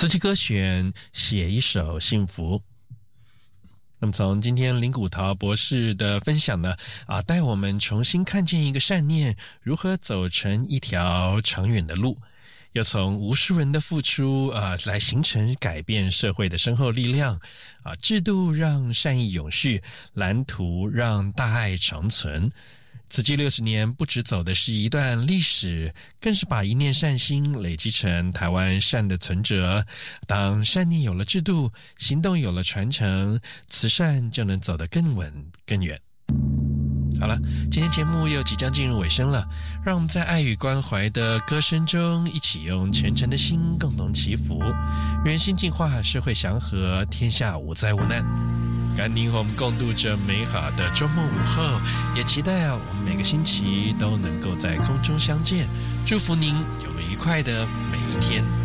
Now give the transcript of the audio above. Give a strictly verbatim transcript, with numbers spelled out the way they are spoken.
词曲歌选，写一首幸福。那么从今天林古桃博士的分享呢，啊，带我们重新看见一个善念如何走成一条长远的路，又从无数人的付出啊，来形成改变社会的深厚力量啊，制度让善意永续，蓝图让大爱长存。慈济六十年不只走的是一段历史，更是把一念善心累积成台湾善的存折。当善念有了制度，行动有了传承，慈善就能走得更稳更远。好了，今天节目又即将进入尾声了，让我们在爱与关怀的歌声中，一起用虔诚的心共同祈福，人心净化，社会祥和，天下无灾无难。感恩您和我们共度这美好的周末午后，也期待啊，我们每个星期都能够在空中相见。祝福您有个愉快的每一天。